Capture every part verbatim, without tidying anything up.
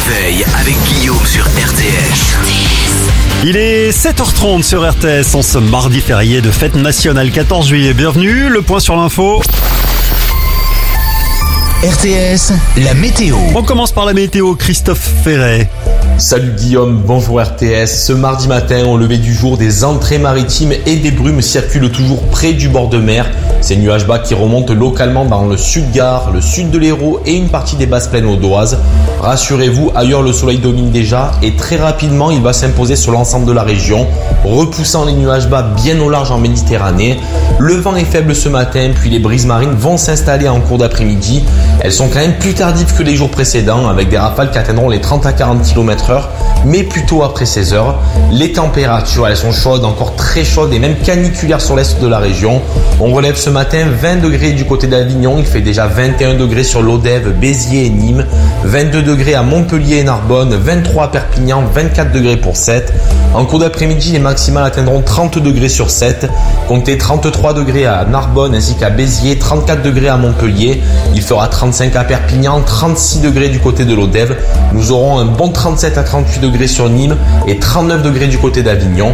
réveil avec Guillaume sur R T S. Il est sept heures trente sur R T S en ce mardi férié de fête nationale quatorze juillet. Bienvenue, le point sur l'info. R T S, la météo. On commence par la météo, Christophe Ferret. Salut Guillaume, bonjour R T S. Ce mardi matin, au lever du jour, des entrées maritimes et des brumes circulent toujours près du bord de mer. Ces nuages bas qui remontent localement dans le sud-Gard, le sud de l'Hérault et une partie des basses plaines audoises. Rassurez-vous, ailleurs le soleil domine déjà et très rapidement il va s'imposer sur l'ensemble de la région, repoussant les nuages bas bien au large en Méditerranée. Le vent est faible ce matin, puis les brises marines vont s'installer en cours d'après-midi. Elles sont quand même plus tardives que les jours précédents, avec des rafales qui atteindront les trente à quarante kilomètres heure, mais plutôt après seize heures. Les températures, elles sont chaudes, encore très chaudes et même caniculaires sur l'est de la région. On relève ce matin vingt degrés du côté d'Avignon, il fait déjà vingt et un degrés sur l'Odève, Béziers et Nîmes, vingt-deux degrés à Montpellier et Narbonne, vingt-trois à Perpignan, vingt-quatre degrés pour Sète. En cours d'après-midi, les maximales atteindront trente degrés sur Sète, comptez trente-trois degrés à Narbonne ainsi qu'à Béziers, trente-quatre degrés à Montpellier. Il fera trente-cinq à Perpignan, trente-six degrés du côté de l'Odève. Nous aurons un bon trente-sept à trente-huit degrés sur Nîmes et trente-neuf degrés du côté d'Avignon.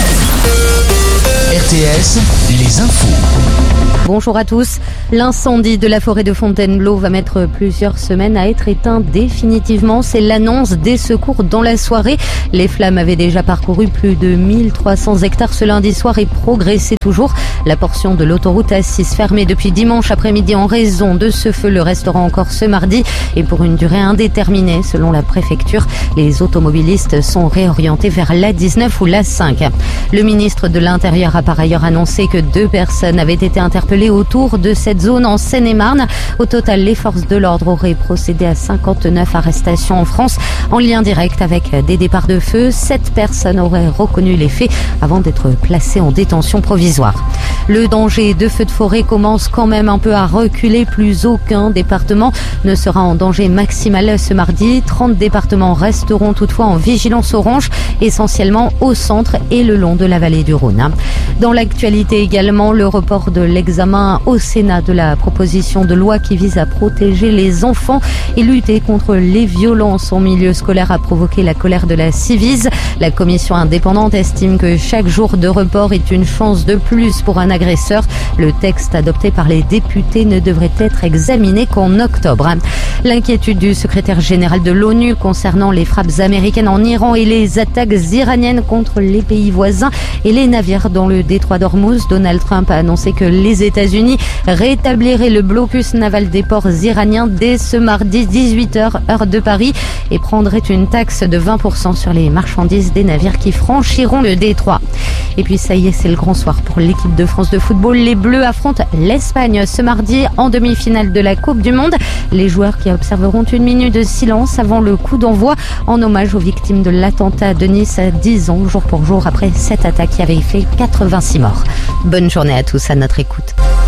R T S, les infos. Bonjour à tous. L'incendie de la forêt de Fontainebleau va mettre plusieurs semaines à être éteint définitivement. C'est l'annonce des secours dans la soirée. Les flammes avaient déjà parcouru plus de mille trois cents hectares ce lundi soir et progressaient toujours. La portion de l'autoroute A six fermée depuis dimanche après-midi en raison de ce feu le restera encore ce mardi et pour une durée indéterminée selon la préfecture. Les automobilistes sont réorientés vers l'A dix-neuf ou l'A cinq. Le ministre de l'Intérieur a par ailleurs annoncé que deux personnes avaient été interpellées autour de cette zone en Seine-et-Marne. Au total, les forces de l'ordre auraient procédé à cinquante-neuf arrestations en France en lien direct avec des départs de feu. Sept personnes auraient reconnu les faits avant d'être placées en détention provisoire. Le danger de feux de forêt commence quand même un peu à reculer. Plus aucun département ne sera en danger maximal ce mardi. trente départements resteront toutefois en vigilance orange, essentiellement au centre et le long de la vallée du Rhône. Dans l'actualité également, le report de l'examen au Sénat de la proposition de loi qui vise à protéger les enfants et lutter contre les violences en milieu scolaire a provoqué la colère de la Civise. La commission indépendante estime que chaque jour de report est une chance de plus pour un agresseur. Le texte adopté par les députés ne devrait être examiné qu'en octobre. L'inquiétude du secrétaire général de l'ONU concernant les frappes américaines en Iran et les attaques iraniennes contre les pays voisins et les navires dans le détroit d'Ormuz. Donald Trump a annoncé que les États-Unis rétabliraient le blocus naval des ports iraniens dès ce mardi dix-huit heures heure de Paris et prendraient une taxe de vingt pour cent sur les marchandises des navires qui franchiront le détroit. Et puis ça y est, c'est le grand soir pour l'équipe de France de football. Les Bleus affrontent l'Espagne ce mardi en demi-finale de la Coupe du Monde. Les joueurs qui observeront une minute de silence avant le coup d'envoi en hommage aux victimes de l'attentat de Nice à dix ans, jour pour jour après cette attaque qui avait fait quatre-vingt-six morts. Bonne journée à tous à notre écoute.